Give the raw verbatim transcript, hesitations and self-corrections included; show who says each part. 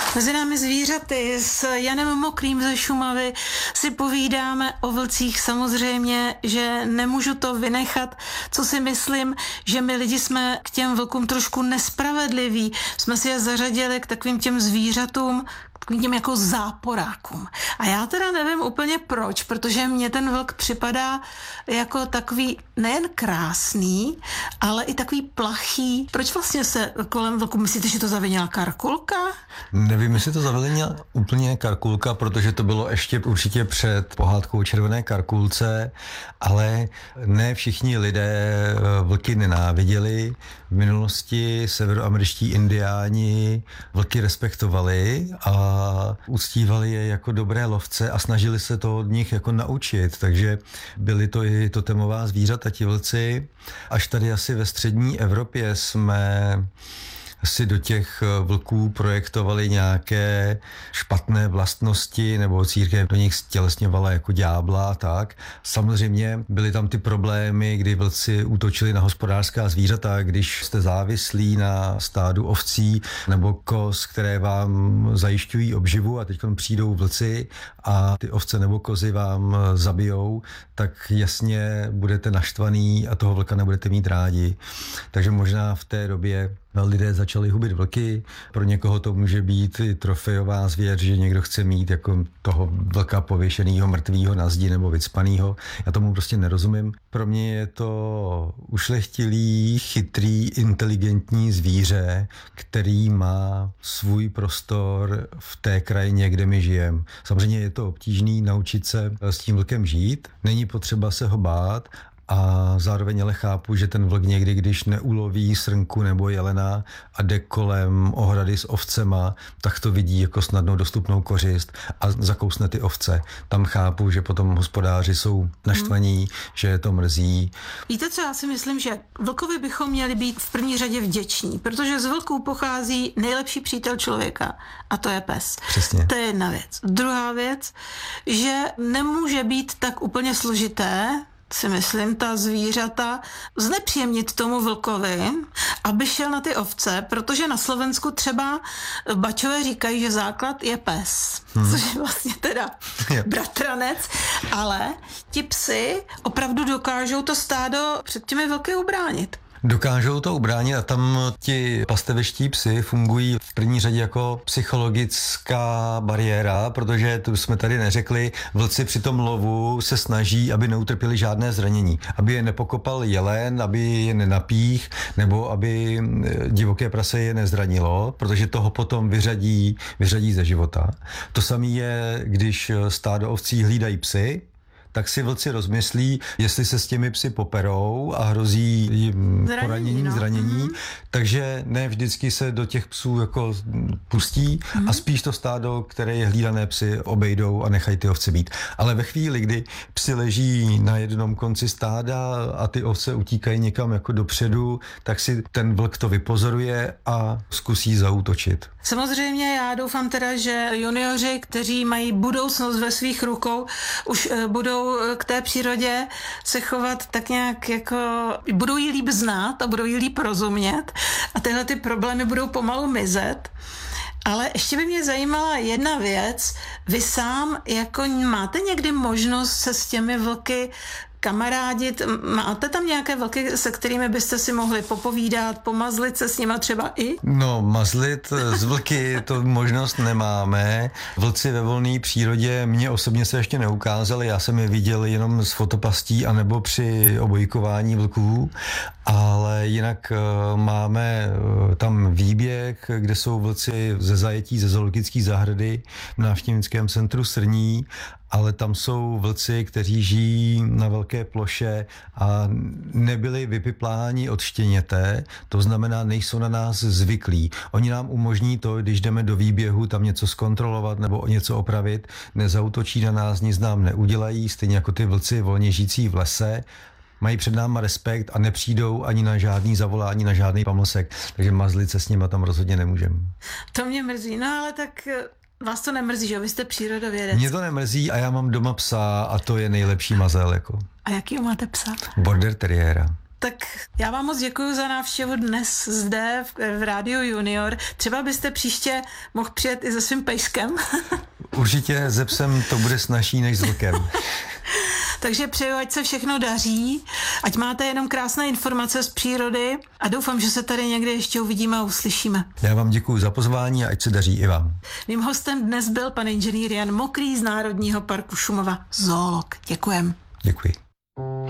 Speaker 1: Mezi námi zvířaty s Janem Mokrým ze Šumavy si povídáme o vlcích. Samozřejmě, že nemůžu to vynechat, co si myslím, že my lidi jsme k těm vlkům trošku nespravedliví. Jsme si je zařadili k takovým těm zvířatům, k těm jako záporákům. A já teda nevím úplně proč, protože mně ten vlk připadá jako takový nejen krásný, ale i takový plachý. Proč vlastně se kolem vlku, myslíte, že to zavinila Karkulka?
Speaker 2: Nevím, jestli to zavinila úplně Karkulka, protože to bylo ještě určitě před pohádkou o červené Karkulce, ale ne všichni lidé vlky nenáviděli. V minulosti severoameričtí indiáni vlky respektovali a uctívali je jako dobré lovce a snažili se to od nich jako naučit, takže byly to i totemová zvířata, ti vlci. Až tady asi ve střední Evropě jsme si do těch vlků projektovali nějaké špatné vlastnosti, nebo církev do nich stělesňovala jako ďábla a tak. Samozřejmě byly tam ty problémy, kdy vlci útočili na hospodářská zvířata, když jste závislí na stádu ovcí nebo koz, které vám zajišťují obživu a teď přijdou vlci a ty ovce nebo kozy vám zabijou, tak jasně budete naštvaný a toho vlka nebudete mít rádi. Takže možná v té době lidé začali hubit vlky. Pro někoho to může být i trofejová zvěř, že někdo chce mít jako toho vlka pověšenýho, mrtvýho na zdi nebo vycpanýho. Já tomu prostě nerozumím. Pro mě je to ušlechtilý, chytrý, inteligentní zvíře, který má svůj prostor v té krajině, kde my žijeme. Samozřejmě je to obtížný naučit se s tím vlkem žít. Není potřeba se ho bát, a zároveň ale chápu, že ten vlk někdy, když neuloví srnku nebo jelena a jde kolem ohrady s ovcema, tak to vidí jako snadnou dostupnou kořist a zakousne ty ovce. Tam chápu, že potom hospodáři jsou naštvaní, hmm. že je to mrzí.
Speaker 1: Víte co, já si myslím, že vlkovi bychom měli být v první řadě vděční, protože z vlků pochází nejlepší přítel člověka a to je pes.
Speaker 2: Přesně.
Speaker 1: To je jedna věc. Druhá věc, že nemůže být tak úplně složité, si myslím, ta zvířata znepříjemnit tomu vlkovi, aby šel na ty ovce, protože na Slovensku třeba bačové říkají, že základ je pes, hmm. což je vlastně teda yep. bratranec, ale ti psi opravdu dokážou to stádo před těmi vlky ubránit.
Speaker 2: Dokážou to ubránit a tam ti pasteveští psi fungují v první řadě jako psychologická bariéra, protože tu jsme tady neřekli, vlci při tom lovu se snaží, aby neutrpěli žádné zranění, aby je nepokopal jelen, aby je nenapích, nebo aby divoké prase je nezranilo, protože toho potom vyřadí, vyřadí ze života. To samé je, když stádo ovcí hlídají psy, tak si vlci rozmyslí, jestli se s těmi psy poperou a hrozí jim zranění, poranění, no. zranění. Mm-hmm. Takže ne vždycky se do těch psů jako pustí mm-hmm. a spíš to stádo, které je hlídané psy, obejdou a nechají ty ovce být. Ale ve chvíli, kdy psi leží na jednom konci stáda a ty ovce utíkají někam jako dopředu, tak si ten vlk to vypozoruje a zkusí zaútočit.
Speaker 1: Samozřejmě já doufám teda, že junioři, kteří mají budoucnost ve svých rukou, už budou k té přírodě se chovat tak nějak jako, budou jí líp znát a budou jí líp rozumět a tyhle ty problémy budou pomalu mizet. Ale ještě by mě zajímala jedna věc. Vy sám jako máte někdy možnost se s těmi vlky kamarádit? Máte tam nějaké vlky, se kterými byste si mohli popovídat, pomazlit se s nima třeba i?
Speaker 2: No, mazlit z vlky to možnost nemáme. Vlci ve volné přírodě mě osobně se ještě neukázali, já jsem je viděl jenom z fotopastí anebo při obojkování vlků, ale jinak uh, máme uh, tam výběh, kde jsou vlci ze zajetí ze zoologické zahrady v návštěvnickém centru Srní, ale tam jsou vlci, kteří žijí na velké ploše a nebyli vypipláni od štěněte, to znamená, nejsou na nás zvyklí. Oni nám umožní to, když jdeme do výběhu tam něco zkontrolovat nebo něco opravit, nezautočí na nás, nic nám neudělají, stejně jako ty vlci volně žijící v lese, mají před náma respekt a nepřijdou ani na žádný zavolání, na žádný pamlsek, takže mazlit se s nima tam rozhodně nemůžeme.
Speaker 1: To mě mrzí, no ale tak vás to nemrzí, že vy jste přírodovědec.
Speaker 2: Mě to nemrzí a já mám doma psa a to je nejlepší mazel. Jako.
Speaker 1: A jakýho máte psa?
Speaker 2: Border terriéra.
Speaker 1: Tak já vám moc děkuji za návštěvu dnes zde v, v Rádiu Junior. Třeba byste příště mohl přijet i se svým pejskem.
Speaker 2: Určitě se psem to bude snazší než s vlkem.
Speaker 1: Takže přeju, ať se všechno daří, ať máte jenom krásné informace z přírody a doufám, že se tady někdy ještě uvidíme a uslyšíme.
Speaker 2: Já vám děkuji za pozvání a ať se daří i vám.
Speaker 1: Mým hostem dnes byl pan inženýr Jan Mokrý z Národního parku Šumava, zoolog. Děkujem.
Speaker 2: Děkuji.